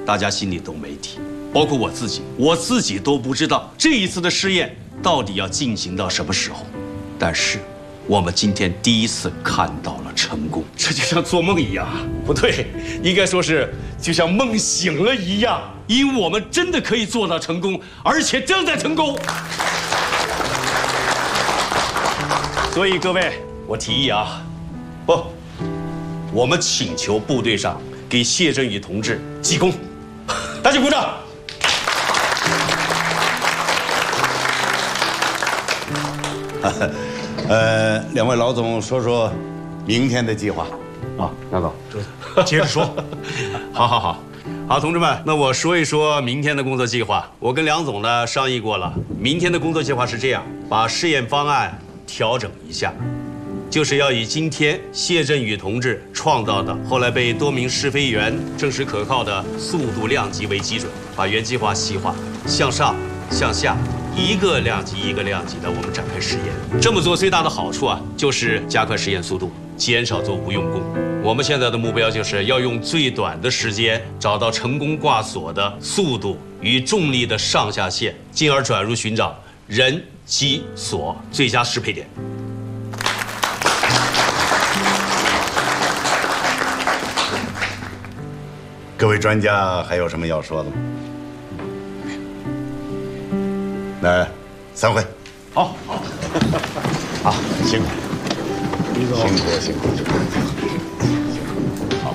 大家心里都没底，包括我自己都不知道这一次的试验到底要进行到什么时候。但是，我们今天第一次看到了成功，这就像做梦一样，不对，应该说是就像梦醒了一样，因为我们真的可以做到成功，而且正在成功。所以各位，我提议啊，我们请求部队上给谢振宇同志记功，大家鼓掌。 两位老总说说明天的计划。 啊，梁总，接着说。好，同志们，那我说一说明天的工作计划。我跟梁总呢商议过了，明天的工作计划是这样：把试验方案调整一下，就是要以今天谢振宇同志创造的，后来被多名试飞员证实可靠的速度量级为基准，把原计划细化，向上、向下。一个量级一个量级的，我们展开试验。这么做最大的好处啊，就是加快实验速度，减少做无用功。我们现在的目标就是要用最短的时间找到成功挂锁的速度与重力的上下限，进而转入寻找人机锁最佳适配点。 各位专家还有什么要说的吗？来，散会。 好， 辛苦，李总，辛苦。好，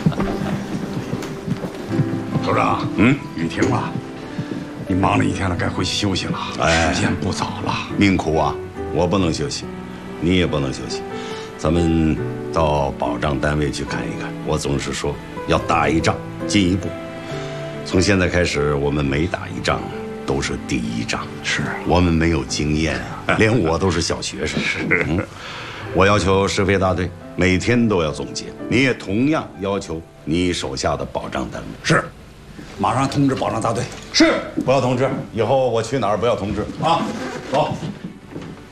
首长，雨停了，你忙了一天了，该回去休息了。时间不早了。 命苦啊，我不能休息，你也不能休息。咱们到保障单位去看一看。我总是说，要打一仗进一步。从现在开始，我们每打一仗都是第一仗。 是我们没有经验啊，连我都是小学生。我要求试飞大队每天都要总结，你也同样要求你手下的保障单位。 是，马上通知保障大队。 是，不要通知，以后我去哪儿不要通知啊。走。